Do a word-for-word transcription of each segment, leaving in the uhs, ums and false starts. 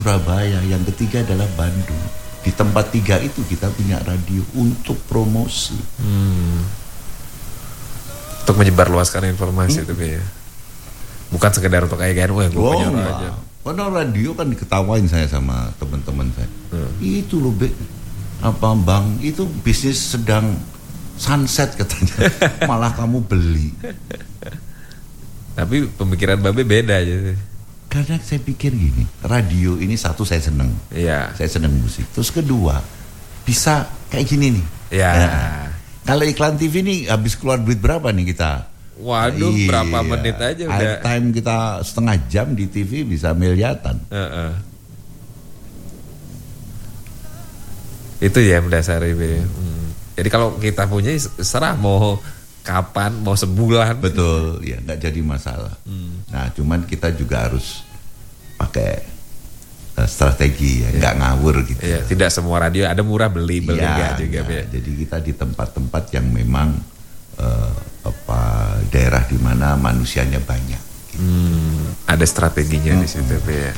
Surabaya, yang ketiga adalah Bandung. Di tempat tiga itu kita punya radio untuk promosi. Hmm. Untuk menyebarluaskan informasi hmm. itu ya. Bukan sekedar untuk kayak gini, wah gue oh, punya aja. Karena radio kan diketawain saya sama teman-teman saya. Hmm. Itu loh, Be, apa Bang, itu bisnis sedang sunset katanya. Malah kamu beli. Tapi pemikiran Babe beda aja. Karena saya pikir gini, radio ini satu saya seneng, iya. Saya seneng musik. Terus kedua, bisa kayak gini nih. Iya. Nah, kalau iklan T V nih habis keluar duit berapa nih kita? Waduh, iya. Berapa menit aja udah. Airtime kita setengah jam di T V bisa miliaran. Uh-uh. Itu ya mendasari be. Hmm. Jadi kalau kita punya serah mau kapan, mau sebulan. Betul, ya nggak jadi masalah. Hmm. Nah, cuman kita juga harus pakai uh, strategi ya, nggak ya. ngawur gitu. Ya, tidak semua radio ada murah beli beli ya, juga. Ya. Jadi kita di tempat-tempat yang memang uh, apa daerah di mana manusianya banyak. Gitu. Hmm, ada strateginya hmm. di situ ya.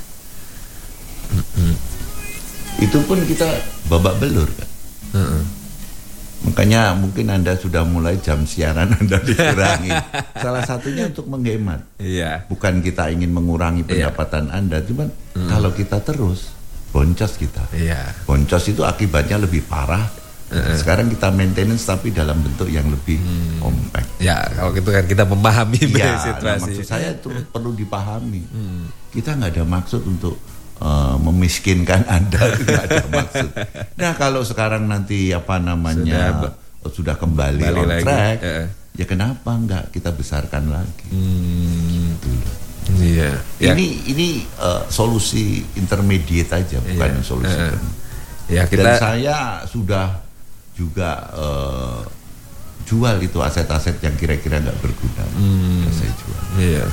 Hmm. Itu pun kita babak belur kan. Hmm. Makanya mungkin Anda sudah mulai jam siaran Anda dikurangi. Salah satunya untuk menghemat. Iya. Bukan kita ingin mengurangi pendapatan iya. Anda, cuman hmm. kalau kita terus boncos kita. Iya. Boncos itu akibatnya lebih parah. Uh-uh. Sekarang kita maintenance tapi dalam bentuk yang lebih hmm. compact. Ya, kalau gitu kan kita memahami ya, situasi. Nah, maksud saya itu perlu dipahami. Hmm. Kita nggak ada maksud untuk Uh, memiskinkan Anda, tidak ada maksud. Nah kalau sekarang nanti apa namanya sudah, sudah kembali, kembali on track, uh. ya kenapa enggak kita besarkan lagi? Hmm. Gitu. Iya. Ini ya. ini uh, solusi intermediate aja, bukan iya. solusi. Uh. Ya, kita... Dan saya sudah juga uh, jual itu aset-aset yang kira-kira nggak berguna, hmm. saya jual. Iya.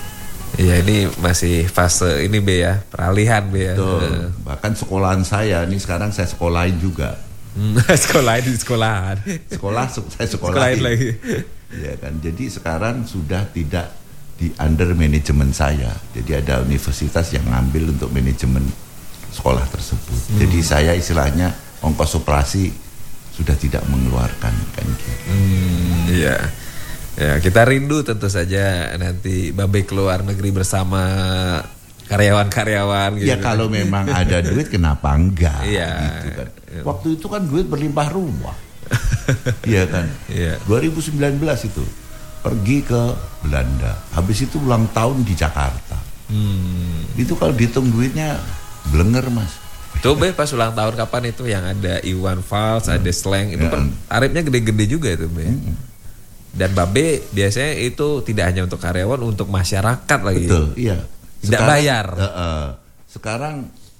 Iya ini masih fase ini Be ya, peralihan Be ya. Betul. Bahkan sekolahan saya, ini sekarang saya sekolahin juga. Sekolahin di sekolahan. Sekolah saya sekolahin. Sekolahin lagi. Ya kan, jadi sekarang sudah tidak di under manajemen saya. Jadi ada universitas yang ngambil untuk manajemen sekolah tersebut. Hmm. Jadi saya istilahnya ongkos operasi sudah tidak mengeluarkan kan gitu. Hmm, iya. Ya, kita rindu tentu saja nanti Babe keluar negeri bersama karyawan-karyawan gitu. Ya kalau memang ada duit kenapa enggak? Iya. Gitu kan. Waktu itu kan duit berlimpah ruah. Iya kan? Iya. dua ribu sembilan belas itu pergi ke Belanda. Habis itu ulang tahun di Jakarta. Hmm. Itu kalau dihitung duitnya blenger Mas. Tuh Be pas ulang tahun kapan itu yang ada Iwan Fals, hmm. ada Slang itu ya. Kan aripnya gede-gede juga itu Be. Hmm. Dan Babe biasanya itu tidak hanya untuk karyawan, untuk masyarakat lagi. Betul, iya. Tidak sekarang, bayar. Uh, uh, sekarang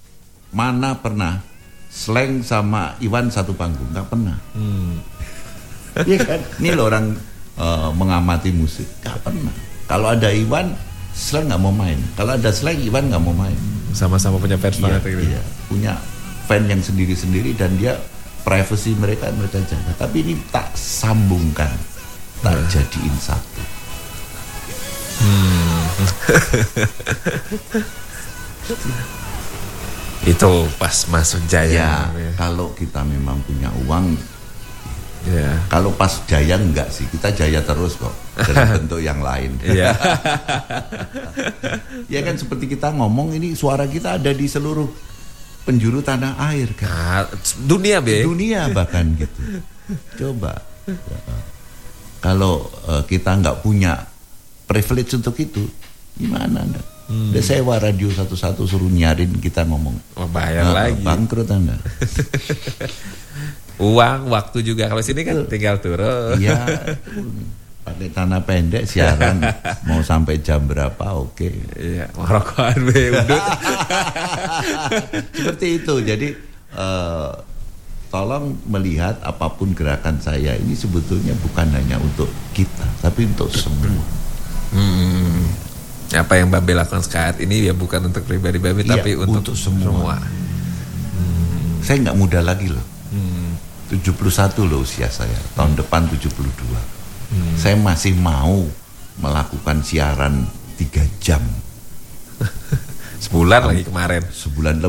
mana pernah Slang sama Iwan satu panggung? Gak pernah. Hmm. Iya kan? Ini loh orang uh, mengamati musik. Gak pernah. Kalau ada Iwan, Slang gak mau main. Kalau ada Slang, Iwan gak mau main. Sama-sama punya fans banget. Iya, iya. Punya fan yang sendiri-sendiri dan dia privacy mereka mereka jaga. Tapi ini tak sambungkan. Tak nah. jadiin satu. Hmm. Itu pas masuk Jaya. Ya, kalau kita memang punya uang. Ya. Kalau pas Jaya enggak sih, kita Jaya terus kok dalam bentuk yang lain. Iya. Ya kan seperti kita ngomong ini suara kita ada di seluruh penjuru tanah air kan. Nah, dunia Be. Dunia bahkan gitu. Coba. Kalau uh, kita nggak punya privilege untuk itu, gimana Anda? Hmm. Udah sewa radio satu-satu suruh nyarin kita ngomong. Oh, bayar uh, lagi. Bangkrut Anda. Uang, waktu juga. Kalau sini kan tinggal turun. Iya. Pakai tanah pendek siaran mau sampai jam berapa? Oke. Okay. Iya. Rokokan be udut. Seperti itu. Jadi. Uh, Tolong melihat apapun gerakan saya ini sebetulnya bukan hanya untuk kita, tapi untuk semua. Hmm. Apa yang Babe lakukan saat ini ya bukan untuk pribadi Babe, iya, tapi untuk, untuk semua. semua. Hmm. Saya nggak muda lagi loh. Hmm. tujuh puluh satu loh usia saya. Tahun hmm. depan tujuh puluh dua. Hmm. Saya masih mau melakukan siaran tiga jam. Sebulan lagi kemarin. Sebulan